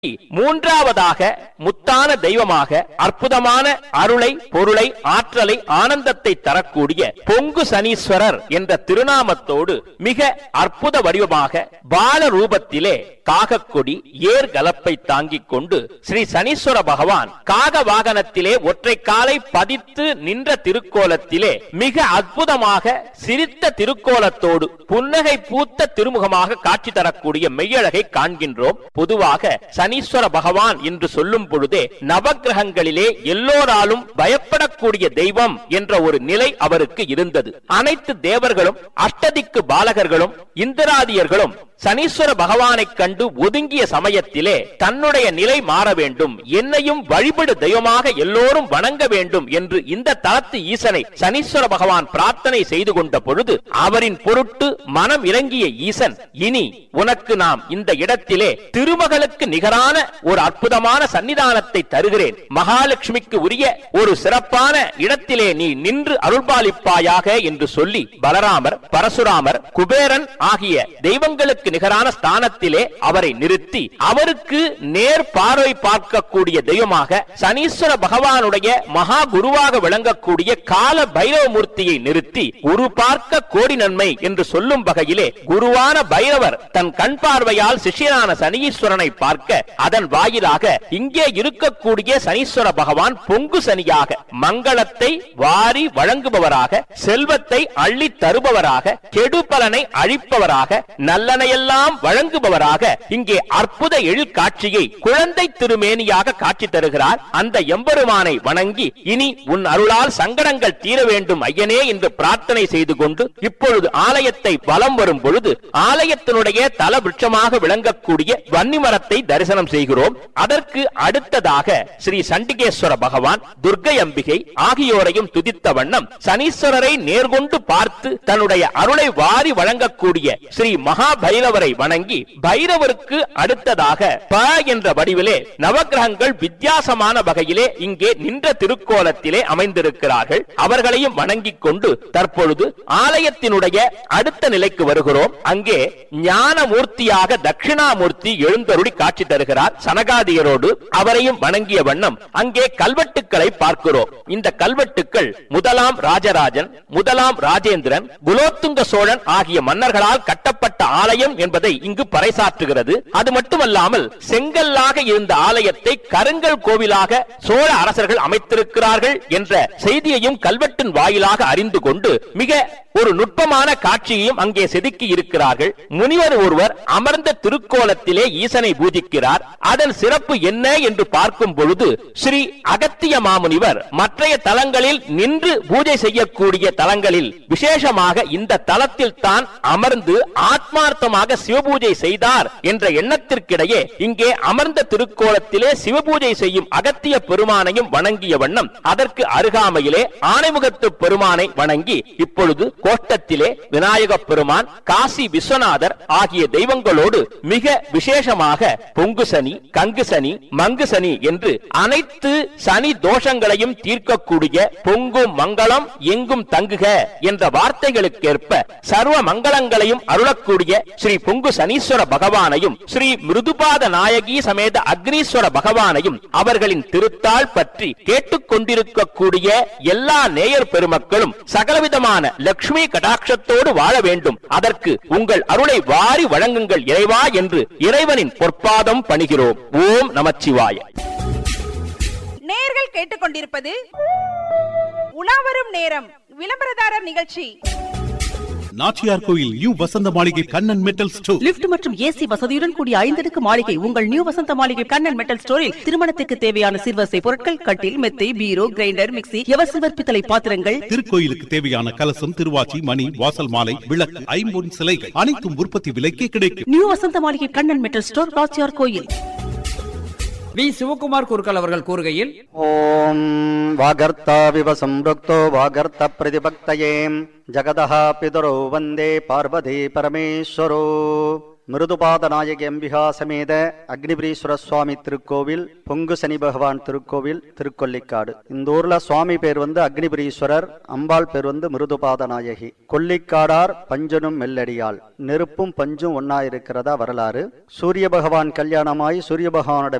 மூன்றாவதாக முத்தான தெய்வமாக அற்புதமான அருளை, பொருளை, ஆற்றலை, ஆனந்தத்தை தரக்கூடிய பொங்கு சனீஸ்வரர் என்ற திருநாமத்தோடு மிக அற்புத வடிவமாக பால ரூபத்திலே காகக்கொடி ஏர் கலப்பை தாங்கிக் கொண்டு ஸ்ரீ சனீஸ்வர பகவான் காக வாகனத்திலே ஒற்றை காலை பதித்து நின்ற திருக்கோலத்திலே மிக அற்புதமாக சிரித்த திருக்கோலத்தோடு புன்னகை பூத்த திருமுகமாக காட்சி தரக்கூடிய மெய்யழகை காண்கின்றோம். பொதுவாக சனீஸ்வர பகவான் என்று சொல்லும் பொழுதே நவக்கிரகங்களிலே எல்லோராலும் பயப்படக்கூடிய தெய்வம் என்ற ஒரு நிலை அவருக்கு இருந்தது. அனைத்து தேவர்களும், அஷ்டதிக்கு பாலகர்களும், இந்திராதியர்களும் சனீஸ்வர பகவானை கண்டு ஒதுங்கிய சமயத்திலே தன்னுடைய நிலை மாற வேண்டும், என்னையும் வழிபடு தெய்வமாக எல்லோரும் வணங்க வேண்டும் என்று இந்த தலத்து ஈசனை சனீஸ்வர பகவான் பிரார்த்தனை செய்து கொண்ட பொழுது அவரின் பொருட்டு மனம் இறங்கிய ஈசன், இனி உனக்கு நாம் இந்த இடத்திலே திருமகளுக்கு நிகரான ஒரு அற்புதமான சன்னிதானத்தை தருகிறேன், மகாலட்சுமிக்கு உரிய ஒரு சிறப்பான இடத்திலே நீ நின்று அருள்பாலிப்பாயாக என்று சொல்லி பலராமர், பரசுராமர், குபேரன் ஆகிய தெய்வங்களுக்கு நிகரான ஸ்தானத்திலே அவரை நிறுத்தி அவருக்கு நேர் பார்வை பார்க்கக்கூடிய தெய்வமாக சனீஸ்வர பகவானுடைய மகா குருவாக விளங்கக்கூடிய கால பைரவமூர்த்தியை நிறுத்தி குரு பார்க்க கோடி நன்மை என்று சொல்லும் வகையிலே குருவான பைரவர் தன் கண் பார்வையால் சிஷ்யனான சனீஸ்வரனை பார்க்க அதன் வாயிலாக இங்கே இருக்கக்கூடிய சனீஸ்வர பகவான் பொங்கு சனியாக மங்களத்தை வாரி வழங்குபவராக, செல்வத்தை அள்ளி தருபவராக, கெடு பலனை அழிப்பவராக, நல்லனையெல்லாம் வழங்குபவராக இங்கே அற்புத எழில் காட்சியை குழந்தை திருமேனியாக காட்சி தருகிறார். அந்த எம்பெருமானை வணங்கி இனி உன் அருளால் சங்கடங்கள் தீர வேண்டும் ஐயனே என்று பிரார்த்தனை செய்து கொண்டு இப்பொழுது ஆலயத்தை வலம் வரும் பொழுது ஆலயத்தினுடைய தல விருட்சமாக விளங்கக்கூடிய வன்னிமரத்தை தரிசனம் செய்கிறோம். அதற்கு அடுத்ததாக ஸ்ரீ சண்டிகேஸ்வர பகவான், துர்க்கை அம்பிகை ஆகியோரையும் துதித்த வண்ணம் சனீஸ்வரரை நேர்கொண்டு பார்த்து தன்னுடைய அருளை வாரி வழங்கக்கூடிய ஸ்ரீ மகா பைரவரை வணங்கி பைரவருக்கு அடுத்ததாக ப என்ற வடிவிலே நவக்கிரகங்கள் வித்தியாசமான வகையிலே இங்கே நின்ற திருக்கோலத்திலே அமைந்திருக்கிறார்கள். அவர்களையும் வணங்கிக் கொண்டு தற்பொழுது ஆலயத்தினுடைய அடுத்த நிலைக்கு வருகிறோம். அங்கே ஞானமூர்த்தியாக தட்சிணாமூர்த்தி எழுந்தருளி காட்சி தருகிறார் சனகாதியரோடு. அவரையும் வணங்கிய வண்ணம் அங்கே கல்வெட்டுக்களை பார்க்கிறோம். இந்த கல்வெட்டுக்கள் முதலாம் ராஜராஜன், முதலாம் ராஜேந்திரன், குலோத்துங்க சோழன் ஆகிய மன்னர்களால் கட்டப்பட்ட ஆலயம் என்பதை இங்கு பறைசாற்றுகிறது. அது மட்டுமல்லாமல் செங்கல்லாக இருந்த ஆலயத்தை கருங்கல் கோவிலாக சோழ அரசர்கள் அமைத்திருக்கிறார்கள் என்ற செய்தியையும் கல்வெட்டின் வாயிலாக அறிந்து கொண்டு மிக ஒரு நுட்பமான காட்சியையும் அங்கே செதுக்கி இருக்கிறார்கள். முனிவர் ஒருவர் அமர்ந்த திருக்கோலத்திலே ஈசனை பூஜிக்கிறார். அதன் சிறப்பு என்ன என்று பார்க்கும் பொழுது ஸ்ரீ அகத்திய மாமுனிவர் மற்றைய தலங்களில் நின்று பூஜை செய்யக்கூடிய தலங்களில் விசேஷமாக இந்த தலத்தில் தான் அமர்ந்து ஆத்மார்த்தமாக சிவபூஜை செய்தார் என்ற எண்ணத்திற்கிடையே இங்கே அமர்ந்த திருக்கோலத்திலே சிவபூஜை செய்யும் அகத்திய பெருமானையும் வணங்கிய வண்ணம் அதற்கு அருகாமையிலே ஆனைமுகத்து பெருமானை வணங்கி இப்பொழுது கோட்டத்திலே விநாயக பெருமான், காசி விஸ்வநாதர் ஆகிய தெய்வங்களோடு மிக விசேஷமாக பொங்கு சனி, கங்கு சனி, மங்கு சனி என்று அனைத்து சனி தோஷங்களையும் தீர்க்கக்கூடிய பொங்கும் மங்களம் எங்கும் தங்குக என்ற வார்த்தைகளுக்கேற்ப சர்வ மங்களங்களையும் அருளக்கூடிய ஸ்ரீ பொங்கு சனீஸ்வர பகவானையும் ஸ்ரீ மிருதுபாத நாயகி சமேத அக்னீஸ்வர பகவானையும் அவர்களின் திருத்தாள் பற்றி கேட்டுக்கொண்டிருக்கக்கூடிய எல்லா நேயர் பெருமக்களும் சகலவிதமான லட்சுமி கடாட்சத்தோடு வாழ வேண்டும். அதற்கு உங்கள் அருளை வாரி வழங்குங்கள் இறைவா என்று இறைவனின் பொற்பாதம் பணிகிறோம். ஓம் நமச்சிவாய. நேயர்கள் கேட்டுக்கொண்டிருப்பது உலாவரும் நேரம் விளம்பரதாரர் நிகழ்ச்சி. நாச்சியார் கோயில் நியூ வசந்த மாளிகை கண்ணன் மெட்டல் ஸ்டோர். லிப்ட் மற்றும் ஏசி வசதியுடன் கூடிய 5 அடுக்கு மாளிகை உங்கள் நியூ வசந்த மாளிகை கண்ணன் மெட்டல் ஸ்டோரில் திருமணத்துக்கு தேவையான சிறுவசை பொருட்கள், கட்டில், மெத்தை, பீரோ, கிரைண்டர், மிக்ஸி, எவசில்வர் பித்தளை பாத்திரங்கள், திருக்கோயிலுக்கு தேவையான கலசம், திருவாச்சி, மணி, வாசல் மாலை, விளக்கு, ஐம்பொன் சிலைகள் அனைத்தும் உற்பத்தி விலைக்கே கிடைக்கும். நியூ வசந்த மாளிகை கண்ணன் மெட்டல் ஸ்டோர், நாச்சியார் கோயில். வி சிவகுமார் குருக்கள் அவர்கள் கூறுகையில், ஓம் வாகர்த்தா விவ சம்ருக்தோ வாகர்த்த பிரதிபக்தயே ஜகதஹ பிதரோ வந்தே பார்வதி பரமேஸ்வரோ மிருதுபாத நாயகி அம்பிகா சமேத அக்னிபுரீஸ்வர சுவாமி திருக்கோவில், பொங்கு சனி பகவான் திருக்கோவில், திருக்கொல்லிக்காடு. இந்த ஊர்ல சுவாமி பேர் அக்னிபுரீஸ்வரர், அம்பாள் பேர் மிருதுபாத நாயகி. கொல்லிக்காடார் பஞ்சனும் மெல்லடியாள், நெருப்பும் பஞ்சும் ஒன்னா இருக்கிறதா வரலாறு. சூரிய பகவான் கல்யாணமாய் சூரிய பகவானோட